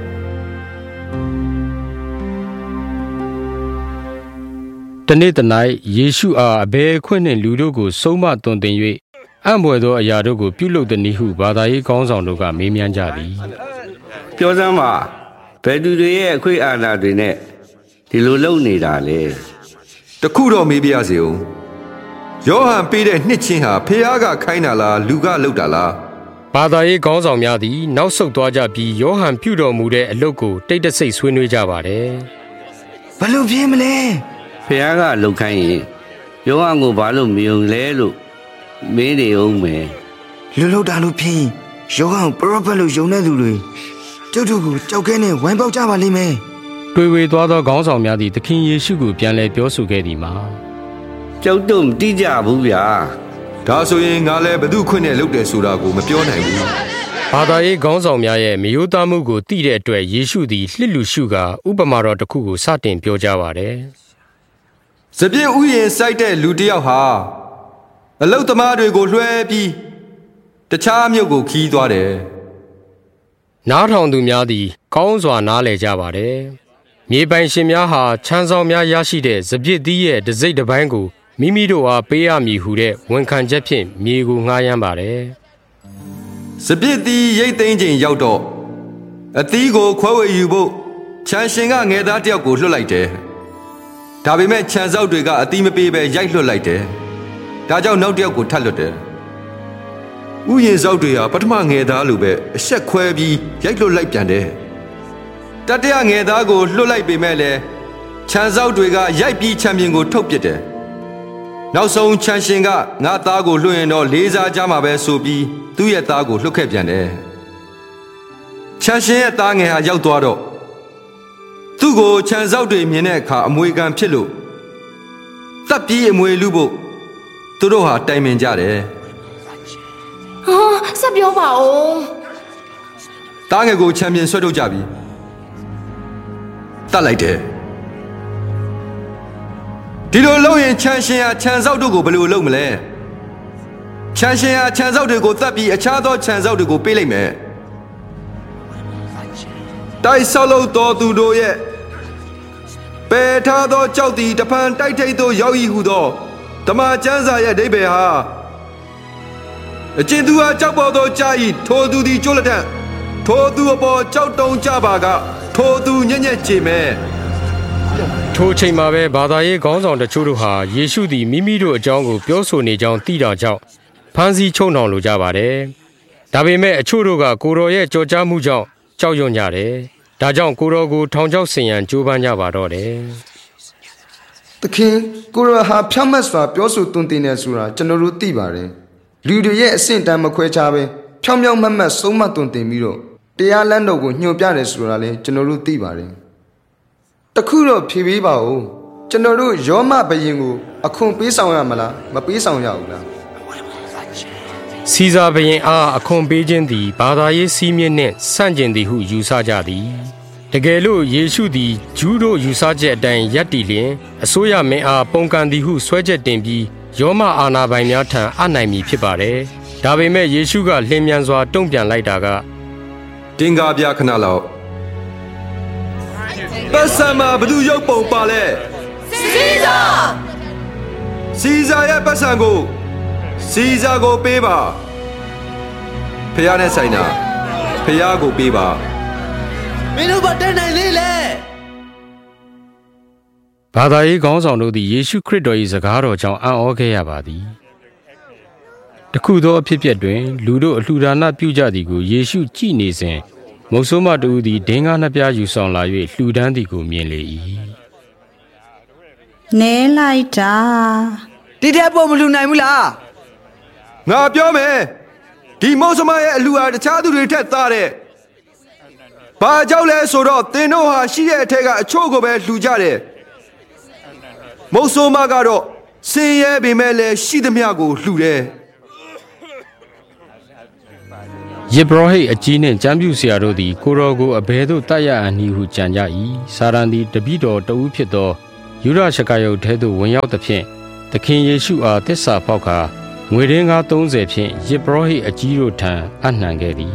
[SPEAKER 1] တနေ့တနိုင်ယေရှုအားအဘယ်ခွင့်နှင့်လူတို့ကိုဆုံးမသွန်သင်၍အံ့ဘွယ်သောအရာတို့ကိုပြုလုပ်သည်နည်းဟုဘာသာရေးခေါင်းဆောင်တို့ကမေးမြန်းကြသည်
[SPEAKER 7] ပြောစမ်းပါဘယ်သူတွေရဲ့အခွင့်အာဏာတွေနဲ့ဒီလိုလုပ်နေတာလဲ
[SPEAKER 2] တခုတော့မေးပြရစေဦးယောဟန်ပေးတဲ့နှစ်ချင်းဟာဖခင်ကခိုင်းတာလားလူကလုပ်တာလား
[SPEAKER 1] ဘာသာရေးခေါင်းဆောင်များသည်နောက်ဆုတ်သွားကြပြီးယောဟန်ပြုတော်မူတဲ့အလုပ်ကိုတိတ်တဆိတ်ဆွေးနွေးကြပါတယ်
[SPEAKER 11] ဘယ်လိုဖြစ်မလဲ
[SPEAKER 7] ဖခင်ကလှုပ်ခိုင်းရင်ယောဟန်ကိုဘာလို့မယုံလဲလို့မင်းနေအောင်မယ်
[SPEAKER 11] လူလှုပ်တာလို့ဖြစ်ရင်ယောဟန်ပရောဖက်လို့ယုံတဲ့သူတွေကျုပ်တို့ကိုကြောက်ခဲနဲ့ဝိုင်းပေါက်ကြပါလိမ့်မယ်
[SPEAKER 1] တွေ့ဝေသွားသောခေါင်းဆောင်များသည်သခင်ယေရှုကိုပြန်လည်ပြောဆိုခဲ့သည်မှာ
[SPEAKER 7] ကျုပ်တို့မတိကြဘူးဗျာ
[SPEAKER 2] ဒါဆိုရင်ငါလည်းဘသူခွင့်နဲ့လုပ်တယ်ဆိုတာကိုမပြောနိုင်ဘူး
[SPEAKER 1] ဘာသာရေးခေါင်းဆောင်များရဲ့မယိုးသားမှုကိုသိတဲ့အတွက်ယေရှုသည်လှစ်လူရှုကာဥပမာတော်တစ်ခုကိုစတင်ပြောကြားပါတယ်
[SPEAKER 2] စပြည့်ဥယျာဉ်စိုက်တဲ့လူတစ်ယောက်ဟာအလုတ်သမားတွေကိုလွှဲပြီးတခြားမြို့ကိုခီးသွားတယ်
[SPEAKER 1] နားထောင်သူများသည်ကောင်းစွာနားလည်ကြပါတယ်မြေပိုင်ရှင်များဟာချမ်းဆောင်များရရှိတဲ့စပြည့်သီးရဲ့တစိမ့်တစ်ပိုင်းကိုမိမိတို့အားပေးရမည်ဟုတဲ့ဝန်ခံချက်ဖြင့်မြေကိုငှားရမ်းပါတယ်
[SPEAKER 2] စပြည့်သီးရိတ်သိမ်းချိန်ရောက်တော့အသီးကိုခွဲဝေယူဖို့ချမ်းရှင်ကငယ်သားတစ်ယောက်ကိုလွှတ်လိုက်တယ်ဒါပေမဲ့ခြံစောက်တွေကအသီးမပေးပဲရိုက်လွှတ်လိုက်တယ်ဒါကြောင့်နောက်တစ်ယောက်ကိုထပ်လွှတ်တယ်ဥယျာဉ်စောက်တွေဟာပထမငယ်သားလိုပဲအဆက်ခွဲပြီးရိုက်လွှတ်လိုက်ပြန်တယ်တတိယငယ်သားကိုလွှတ်လိုက်ပေမဲ့လည်းခြံစောက်တွေကရိုက်ပြီးချန်ပီယံကိုထုတ်ပစ်တယ်နောက်ဆုံးချမ်းရှင်ကငါသားကိုလွှတ်ရင်တော့လေးစားကြမှာပဲဆိုပြီးသူ့ရဲ့သားကိုလွှတ်ခဲ့ပြန်တယ်ချမ်းရှင်ရဲ့သားငယ်ဟာရောက်သွားတော့သူ့ကိုခြံစောက်တွေမြင်တဲ့အခါအမွေခံဖြစ်လို့တပ်ပြီးအမွေလူဖို့သူတို့ဟာတိုင်ပင်ကြတယ်
[SPEAKER 13] ဟာဆက်ပြောပါဦး
[SPEAKER 2] သားငယ်ကိုချန်ပီယံဆွဲထုတ်ကြပြီတတ်လိုက်တယ်ဒီလိုလုပ်ရင်ချန်ရှင်ဟာခြံစောက်တို့ကိုဘယ်လိုလုပ်မလဲခြံရှင်ဟာခြံစောက်တွေကိုတတ်ပြီးအခြားသောခြံစောက်တွေကိုပေးလိုက်မယ်တိုက်ဆောက်လို့တော်သူတို့ရဲ့ပယ်ထားသောကြောက်တီတဖန်တိုက်ထိတ်သို့ရောက်ဤဟုသောဓမ္မကျမ်းစာရဲ့အဓိပ္ပာယ်ဟာအကျဉ်သူဟာကြောက်ပေါ်သောကြာဤထိုသူသည်ကျိုးလက်ထက်ထိုသူအပေါ်ကြောက်တုံကြပါကထိုသူညံ့ညက်ကြည်မဲ့
[SPEAKER 1] ထိုချိန်မှာပဲဘာသာရေးခေါင်းဆောင်တချို့တို့ဟာယေရှုသည်မိမိတို့အကြောင်းကိုပြောဆိုနေကြောင်းသိတာကြောင့်ဖမ်းဆီးချုပ်နှောင်လိုကြပါတယ်ဒါပေမဲ့အချို့တို့ကကိုတော်ရဲ့ကြော်ကြားမှုကြောင့်ကြောက်ရွံ့ကြတယ်ဒါကြောင့်ကိုတော်ကိုထောင်ချောက်ဆင်ရန်ကြိုးပမ်းကြပါတော့တယ်
[SPEAKER 5] သခင်ကိုတော်ဟာဖြောင့်မတ်စွာပြောဆိုသွန်သင်နေဆိုတာကျွန်တော်တို့သိပါတယ်လူတွေရဲ့အဆင့်တန်းမခွဲခြားပဲဖြောင့်မတ်မတ်ဆုံးမသွန်သင်ပြီးတော့တရားလမ်းတော်ကိုညွှန်ပြတယ်ဆိုတာလည်းကျွန်တော်တို့သိပါတယ်တခုတော့ဖြေပေးပါဦးကျွန်တော်တို့ယောမဘယင်ကိုအခွန်ပေးဆောင်ရမလားမပေးဆောင်ရဘူးလား
[SPEAKER 1] စီဇာဘယင်အားအခွန်ပေးခြင်းသည်ဘာသာရေးစည်းမျဉ်းနှင့်ဆန့်ကျင်သည်ဟုယူဆကြသည်တကယ်လို့ယေရှုသည်ဂျူးတို့ယူဆချက်အတိုင်းရပ်တည်လျင်အစိုးရမင်းအားပုန်ကန်သည်ဟုဆွဲချက်တင်ပြီးယောမအာနာပိုင်များထံအနိုင်မည်ဖြစ်ပါတယ်ဒါပေမဲ့ယေရှုကလျင်မြန်စွာတုံ့ပြန်လိုက်တာက
[SPEAKER 2] တင်ကားပြခဏလောက်ပတ်စံမှာဘသူရုပ်ပုံပါလဲစီဇာရဲ့ပတ်စံကိုစီဇာကိုပေးပါဖះနဲ့ဆိုင်တာဖះကိုပေးပါ
[SPEAKER 11] မင်းတို့ဘာတက်နိုင်လေ
[SPEAKER 1] ဘာသာရေးခေါင်းဆောင်တို့သည်ယေရှုခရစ်တော်၏စကားတော်ကြောင့်အံ့ဩခဲ့ရပါသည်တခုသောအဖြစ်အပျက်တွင်လူတို့အလှူဒါနပြုကြသည်ကိုယေရှုကြည့်နေစဉ်မုတ်ဆိုးမတူသည်ဒင်္ဂါနှစ်ပြားယူဆောင်လာ၍လှူဒန်းသည်ကိုမြင်လေ၏
[SPEAKER 8] နဲလိုက်တာ
[SPEAKER 11] ဒီတဲ့ပုံမလှူနိုင်ဘူးလား
[SPEAKER 2] ငါပြောမယ်ဒီမုတ်ဆိုးမရဲ့အလှူဟာတခြားသူတွေထက်သားတဲ့ဘာကြောင့်လဲဆိုတော့သင်တို့ဟာရှိတဲ့အထက်ကအချို့ကိုပဲလှူကြတယ်မုတ်ဆိုးမကတော့ဆင်းရဲပေမဲ့လည်းရှိသမျှကိုလှူတယ်
[SPEAKER 1] ယေဘရဟိအကြီးနှင့်ကျမ်းပြုဆရာတို့သည်ကိုတော်ကိုအဘယ်သို့တတ်ရအန်ဟုကြံကြ၏စာရန်သည်တပည့်တော်တဦးဖြစ်သောယူဒရှကာယုတ်ထဲသို့ဝင်ရောက်သဖြင့်သခင်ယေရှုအားသစ္စာဖောက်ကာငွေရင်းကား30ဖြင့်ယေဘရဟိအကြီးတို့ထံအနှံခဲ့သည်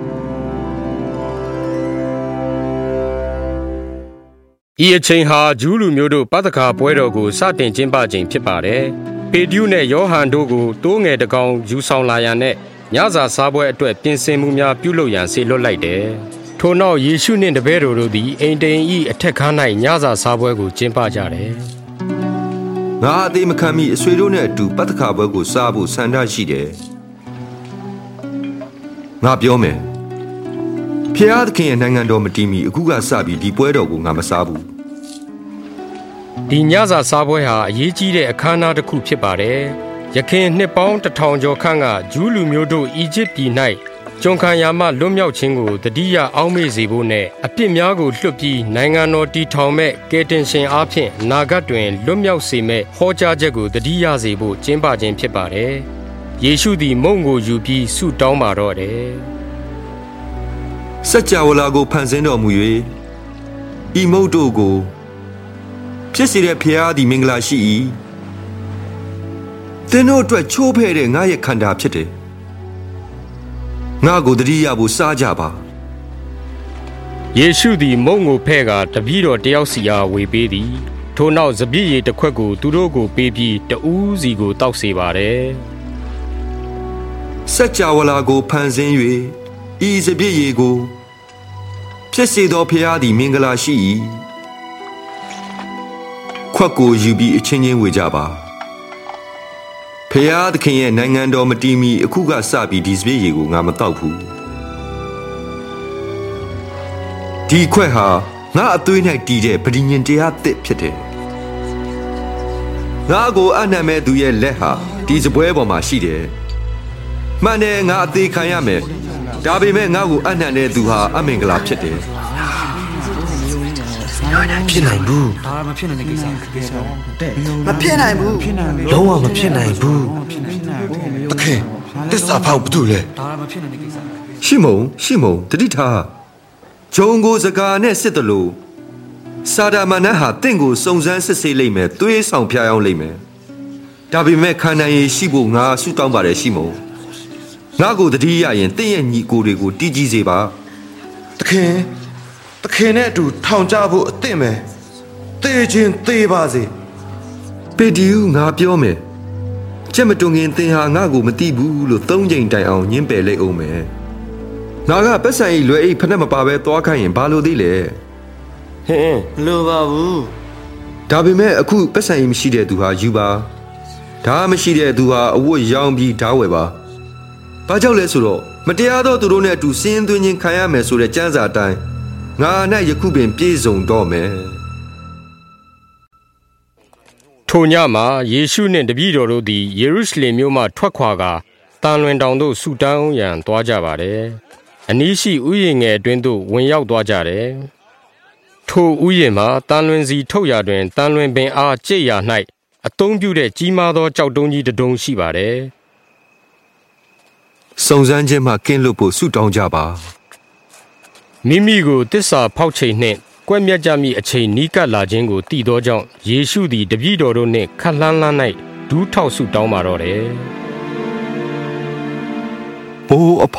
[SPEAKER 1] ဤအချိန်ဟာဂျူးလူမျိုးတို့ပသခါပွဲတော်ကိုစတင်ကျင်းပချိန်ဖြစ်ပါတယ်ပေတရုနဲ့ယောဟန်တို့ကိုတိုးငယ်တကောင်ယူဆောင်လာရန်နဲ့ညစာစားပွဲအတွက်ပြင်ဆင်မှုများပြုလုပ်ရန်ဆေလွတ်လိုက်တယ်။ထို့နောက်ယေရှုနှင့်တပည့်တော်တို့သည်အိမ်တိန်၏အထက်ခန်း၌ညစာစားပွဲကိုကျင်းပကြတယ်
[SPEAKER 2] ။ငါအသေးမခံမီအဆွေတို့နဲ့အတူပတ္တခါပွဲကိုစားဖို့ဆန္ဒရှိတယ်။ငါပြောမယ်။ဖျားသခင်ရဲ့နိုင်ငံတော်မတည်မီအခုကစပြီးဒီပွဲတော်ကိုငါမစားဘူး
[SPEAKER 1] ။ဒီညစာစားပွဲဟာအရေးကြီးတဲ့အခမ်းအနားတစ်ခုဖြစ်ပါတယ်။ယခင်နှစ်ပေါင်း1000ကျော်ခန့်ကဂျူးလူမျိုးတို့အီဂျစ်ပြည်၌ကျွန်ခံရာမှလွတ်မြောက်ခြင်းကိုတတိယအောက်မေ့စေဖို့နဲ့အပြစ်များကိုလွှတ်ပြီးနိုင်ငံတော်တည်ထောင်မဲ့ကယ်တင်ရှင်အားဖြင့်နာဂတ်တွင်လွတ်မြောက်စေမဲ့ဟောကြားချက်ကိုတတိယစေဖို့ကျင်းပခြင်းဖြစ်ပါတယ်။ယေရှုသည်မုန့်ကိုယူပြီးဆုတောင်းပါတော့တယ်
[SPEAKER 2] ။စัจ java လာကိုဖန်ဆင်းတော်မူ၍ဤမုန့်တို့ကိုဖြစ်စေတဲ့ဖျားသည်မင်္ဂလာရှိ၏သင်တို့အတွက်ချိုးဖဲ့တဲ့ငါရဲ့ခန္ဓာဖြစ်တယ်ငါကိုတတိယဖို့စားကြပါ
[SPEAKER 1] ယေရှုသည်မုန့်ကိုဖဲ့ကာတပည့်တော်တယောက်စီအားဝေပေးသည်ထို့နောက်စပျစ်ရည်တစ်ခွက်ကိုသူတို့ကိုပေးပြီးတဦးစီကိုတောက်စေပါတယ်
[SPEAKER 2] စัจ java လာကိုဖန်ဆင်း၍ဤစပျစ်ရည်ကိုဖြစ်စေသောဖျားသည်မင်္ဂလာရှိ၏ခွက်ကိုယူပြီးအချင်းချင်းဝေကြပါဖျားသခင်ရဲ့နိုင်ငံတော်မတည်မီအခုကစပြီးဒီစပျစ်ရည်ကိုငါမတောက်ဘူးဒီခွက်ဟာငါအသွေး၌တည်တဲ့ပဋိညာဉ်တရားသစ်ဖြစ်တယ်ငါကိုအနှံမဲ့သူရဲ့လက်ဟာဒီစပွဲပေါ်မှာရှိတယ်မှန်တယ်ငါအသေးခံရမယ်ဒါပေမဲ့ငါကိုအနှံတဲ့သူဟာအမင်္ဂလာဖြစ်တယ်
[SPEAKER 11] ဖြစ်နိုင်ဘူးဒါမဖြစ်နိုင်တဲ့ကိစ္စမဖြစ်နိုင်ဘူးလုံးဝမဖြစ်နိုင်ဘူးတခင်တစ္ဆာဖောက်ဘူးလေဒါမဖြစ်နိုင်တဲ့ကိစ္စ
[SPEAKER 2] ရှိမုံတတိထားဂျုံကိုစကားနဲ့စစ်တယ်လို့စာဒမနတ်ဟာတင့်ကိုစုံစမ်းစစ်ဆေးလိမ့်မယ်သွေးဆောင်ဖျားအောင်လိမ့်မယ်ဒါပေမဲ့ခန္ဓာရည်ရှိဖို့ငါဆုတောင်းပါတယ်ရှိမုံငါကိုတတိရရင်တင့်ရဲ့ညီကိုတွေကိုတီးကြီးစေပါ
[SPEAKER 4] တခင်နဲ့အတူထောင်ကြဖို့အသင့်မယ်သေခြင်းသေပါစေ
[SPEAKER 2] ပေဒီယူငါပြောမယ်ကျက်မတုံငင်သင်ဟာငါကိုမသိဘူးလို့၃ချိန်တိုင်အောင်ညှင်းပယ်လိုက်အောင်မယ်ငါကပတ်စံကြီးလွယ်အိတ်ဖက်မပါပဲသွားခိုင်းရင်ဘာလို့သေးလဲ
[SPEAKER 11] ဟင်းလိုပါဘူး
[SPEAKER 2] ဒါပေမဲ့အခုပတ်စံကြီးမရှိတဲ့သူဟာယူပါဒါမရှိတဲ့သူဟာအဝတ်ရောင်းပြီးဓာဝယ်ပါဘာကြောင့်လဲဆိုတော့မတရားသောသူတို့နဲ့အတူစင်းသွင်းခြင်းခံရမယ်ဆိုတဲ့ကျမ်းစာအတိုင်းငါနဲ့ယခုပင်ပြည့်စုံတော့မယ်
[SPEAKER 1] ထိုညမှာယေရှုနှင့်တပည့်တော်တို့သည်ယေရုရှလင်မြို့မှထွက်ခွာကာတန်လွင်တောင်သို့ဆုတောင်းရန်သွားကြပါတယ်။အနီးရှိဥယျာဉ်ငယ်အတွင်းသို့ဝင်ရောက်သွားကြတယ်။ထိုဥယျာဉ်မှာတန်လွင်စီထုတ်ရာတွင်တန်လွင်ပင်အားကျိတ်ရာ၌အသုံးပြုတဲ့ကြီးမားသောကြောက်တုံးကြီးတစ်တုံးရှိပါတယ်
[SPEAKER 2] ။စုံစမ်းခြင်းမှကင်းလွတ်ဖို့ဆုတောင်းကြပါ
[SPEAKER 1] ။မိမိကိုတစ္ဆာဖောက်ချိန်နှင့်ကွက်မြတ်ကြမိအချိန်နီးကပ်လာခြင်းကိုသိသောကြောင့်ယေရှုသည်တပည့်တော်တို့နှင့်ခပ်လှမ်းလှမ်း၌ဒူးထောက်ဆုတောင်းပါတော့တယ်။
[SPEAKER 2] အိုးအဖ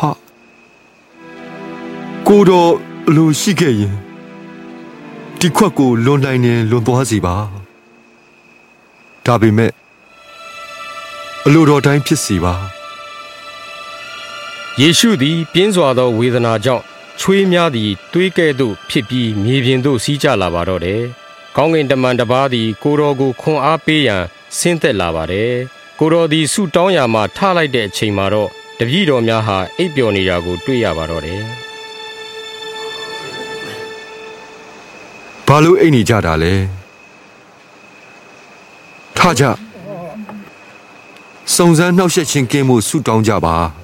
[SPEAKER 2] ကိုတော်လူရှိခဲ့ရင်ဒီခွက်ကိုလွန်နိုင်ရင်လွန်သွားစီပါ။ဒါပေမဲ့အလိုတော်တိုင်းဖြစ်စီပါ
[SPEAKER 1] ။ယေရှုသည်ပြင်းစွာသောဝေဒနာကြောင့်ချွေးများသည်သွေးကဲ့သို့ဖြစ်ပြီးမြေပြင်သို့စီးကျလာပါတော့တယ်။ကောင်းကင်တမန်တစ်ပါးသည်ကိုတော်ကိုခွန်အားပေးရန်ဆင်းသက်လာပါတယ်။ကိုတော်သည်ဆုတောင်းရာမှာထလိုက်တဲ့အချိန်မှာတော့တပည့်တော်များဟာအိပ်ပျော်နေတာကိုတွေ့ရပါတော့တယ်
[SPEAKER 2] ။ဘာလို့အိပ်နေကြတာလဲ။ထကြစုံစမ်းနှောက်ယှက်ခြင်းကင်းမှုဆုတောင်းကြပါ။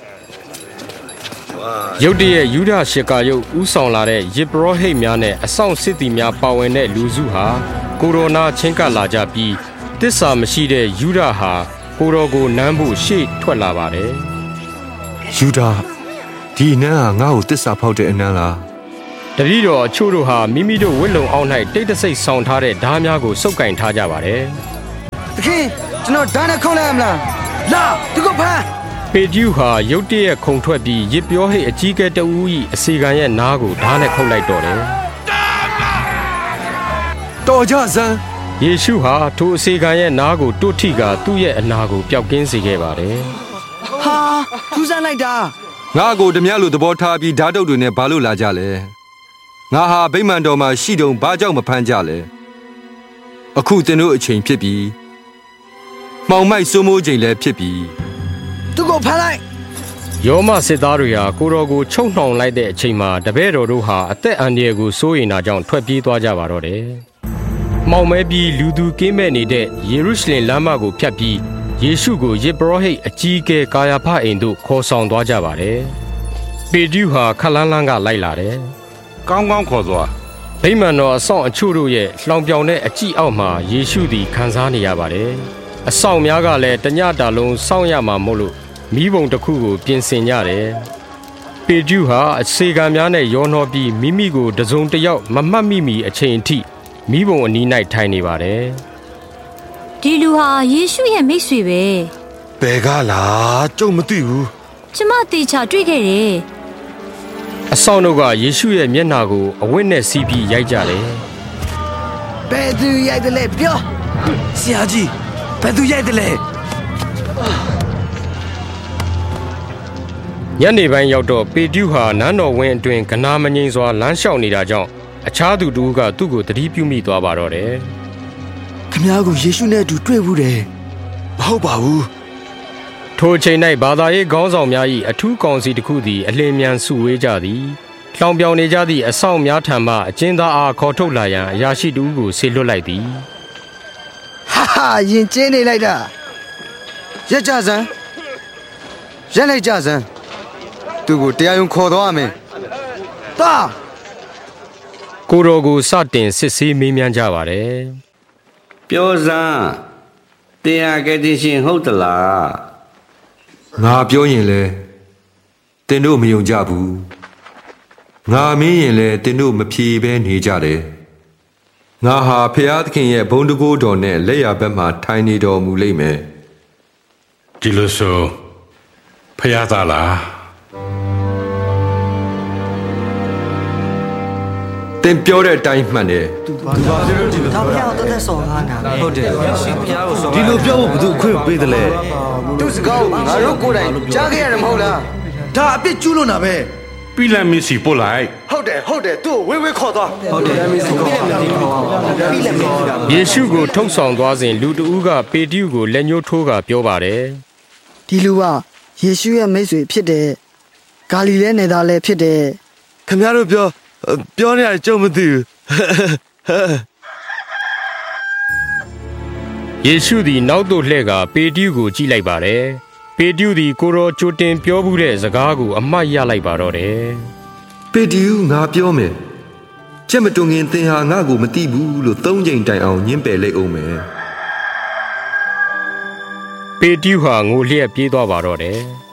[SPEAKER 1] ရုတ်တရက်ယူဒရှကာယုတ်ဥဆောင်လာတဲ့ယေဘရဟိတ်များနဲ့အဆောင်စစ်သည်များပါဝင်တဲ့လူစုဟာကိုရိုနာချင်းကပ်လာကြပြီးတစ္ဆာမရှိတဲ့ယူဒဟာကိုတော်ကိုနမ်းဖို့ရှေ့ထွက်လာပါတယ်
[SPEAKER 2] ။ယူဒဒီနန်းဟာငါ့ကိုတစ္ဆာဖောက်တဲ့အနန်းလား
[SPEAKER 1] ။တပည့်တော်အချို့တို့ဟာမိမိတို့ဝတ်လုံအောက်၌တိတ်တဆိတ်ဆောင်ထားတဲ့ဓားများကိုစုပ်ကင်ထားကြပါတယ်
[SPEAKER 11] ။တခင်ကျွန်တော်ဓာတ်နဲ့ခုံးလိုက်မလား။လာသူကဖမ်း
[SPEAKER 1] ပေတျုဟာရုတ်တရက်ခုန်ထွက်ပြီးရစ်ပြောဟိတ်အကြီးကဲတဦး၏အစီခံရဲ့နားကိုဓာတ်နဲ့ခုတ်လိုက်တော့တယ်
[SPEAKER 2] ။တော်ကြစမ်း
[SPEAKER 1] ယေရှုဟာထိုအစီခံရဲ့နားကိုတွတ်ထိကသူ့ရဲ့အနာကိုပျောက်ကင်းစေခဲ့ပါတယ်
[SPEAKER 11] ။ဟာထူးဆန်းလိုက်တာ
[SPEAKER 2] ငါကိုဓမြလိုသဘောထားပြီးဓာတ်တုပ်တွေနဲ့ဘာလို့လာကြလဲ။ငါဟာဗိမာန်တော်မှာရှိတုံဘာကြောင့်မဖမ်းကြလဲ။အခုသင်တို့အချိန်ဖြစ်ပြီးမှောင်မိုက်စိုးမိုးချိန်လည်းဖြစ်ပြီး
[SPEAKER 11] သူကိုဖမ်းလိုက်
[SPEAKER 1] ယောမစစ်သားတွေဟာကိုတော်ကိုချုပ်နှောင်လိုက်တဲ့အချိန်မှာတပည့်တော်တို့ဟာအသက်အန္တရာယ်ကိုစိုးရိမ်တာကြောင့်ထွက်ပြေးသွားကြပါတော့တယ်။မှောင်မဲပြီးလူသူကင်းမဲ့နေတဲ့ယေရုရှလင်လမ်းမကိုဖြတ်ပြီးယေရှုကိုယေဘရဟိတ်အကြီးအကဲကာယာဖအိမ်သို့ခေါ်ဆောင်သွားကြပါတယ်။ပေတျုဟာခလန်းလန်းကလိုက်လာတယ်
[SPEAKER 6] ။ကောင်းကောင်းခေါ်သွား
[SPEAKER 1] ။ဗိမာန်တော်အဆောင်အချို့တို့ရဲ့လှောင်ပြောင်တဲ့အကြည့်အောက်မှာယေရှုသည်ခံစားနေရပါတယ်။အဆောင်များကလည်းတညတာလုံးစောင့်ရမှာမို့လို့မိဘုံတစ်ခုကိုပြင်ဆင်ကြတယ်။ပေတျုဟာအစေခံများနဲ့ရောနှောပြီးမိမိကိုတစုံတစ်ယောက်မမှတ်မိမီအချိန်အထိမိဘုံအနီး၌ထိုင်နေပါတယ်
[SPEAKER 3] ။ဒီလူဟာယေရှုရဲ့မိတ်ဆွေပဲ
[SPEAKER 4] ။ဘယ်ကလားကျုပ်မသိဘူး
[SPEAKER 3] ။ကျမတေချာတွေ့ခဲ့တယ်
[SPEAKER 1] ။အဆောင်တို့ကယေရှုရဲ့မျက်နှာကိုအဝတ်နဲ့စီးပြီးရိုက်ကြတယ်
[SPEAKER 11] ။ဘယ်သူရိုက်တယ်လဲပြော။ဆရာကြီးဘယ်သူရိုက်တယ်လဲ။
[SPEAKER 1] ညနေပိုင်းရောက်တော့ပေတျုဟာနန်းတော်ဝင်းအတွင်းကနာမငိမ့်စွာလမ်းလျှောက်နေတာကြောင့်အခြားသူတို့ကသူ့ကိုသတိပြုမိသွားပါတော့တယ်
[SPEAKER 11] ။ခင်ဗျားကိုယေရှုနဲ့အတူတွေ့ဘူးတယ်
[SPEAKER 4] ။မဟုတ်ပါဘူး
[SPEAKER 1] ။ထိုအချိန်၌ဘာသာရေးခေါင်းဆောင်များ၏အထူးကောင်စီတစ်ခုသည်အလင်းမြန်စုဝေးကြသည်။လောင်ပြောင်နေကြသည့်အဆောင်များထံမှအကျဉ်းသားအားခေါ်ထုတ်လာရန်အရာရှိတို့ကိုဆေလွတ်လိုက်သည်
[SPEAKER 11] ။ဟာ
[SPEAKER 10] ဟာရင်ကျင်းနေလိုက်တာ
[SPEAKER 5] ရက်ကြစမ်းရက်လိုက်ကြစမ်းသူ့ကိုတရားရုံးခေါ်သွားရမယ်
[SPEAKER 10] တာ
[SPEAKER 1] ကိုတော်ကိုစတင်စစ်ဆေးမေးမြန်းကြပါတယ်
[SPEAKER 7] ပြောစမ်းတရားကတိရှင်ဟုတ်သလား
[SPEAKER 2] ငါပြောရင်လဲတင်တို့မယုံကြဘူးငါမင်းရင်လဲတင်တို့မဖြေဘဲနေကြတယ်ငါဟာဖျားသခင်ရဲ့ဘုန်းတကူတော်နဲ့လက်ရဘက်မှာထိုင်နေတော်မူလိမ့်မယ်
[SPEAKER 6] ဒီလိုဆိုဖျားသားလား
[SPEAKER 2] တင်ပြောတဲ့အတိုင်းမှန်တယ်
[SPEAKER 10] ဒါဖျောက်တက်ဆော်ကားနာဟုတ်တယ်
[SPEAKER 4] ဒီလိုပြောဖို့ဘယ်သူအခွင့်ပေးတယ်လဲ
[SPEAKER 5] သူ့စကားကိုငါတို့ကိုယ်တိုင်ကြားခဲ့ရတယ်မဟုတ်လား
[SPEAKER 4] ဒါအပြစ်ကျူးလွန်တာပဲ
[SPEAKER 6] ပြီးလမ်းမီစီပို့လိုက်
[SPEAKER 5] ဟုတ်တယ်သူ့ကိုဝေးခေါ်သွား
[SPEAKER 1] ယေရှုကိုထုတ်ဆောင်သွားစဉ်လူတဦးကပေတရုကိုလက်ညှိုးထိုးကပြောပါတယ်
[SPEAKER 10] ဒီလူကယေရှုရဲ့မိတ်ဆွေဖြစ်တယ်ဂါလိလဲနယ်သားလည်းဖြစ်တယ်
[SPEAKER 4] ခင်ဗျားတို့ပြောနေရတယ်ကြုံမသိဘူး
[SPEAKER 1] ယေရှုသည်နောက်သို့လှည့်ကပေတရုကိုကြည့်လိုက်ပါတယ်ပေတရုသည်ကိုတော်ကြိုတင်ပြောဘူးတဲ့စကားကိုအမှတ်ရလိုက်ပါတော့တယ်
[SPEAKER 2] ပေတရုငါပြောမယ်ကြက်မတွင်ခင်သင်ဟာငါ့ကိုမသိဘူးလို့၃ချိန်တိုင်အောင်ညှင်းပယ်လိုက်အောင်မယ်
[SPEAKER 1] ပေတရုဟာငိုလျက်ပြေးသွားပါတော့တယ်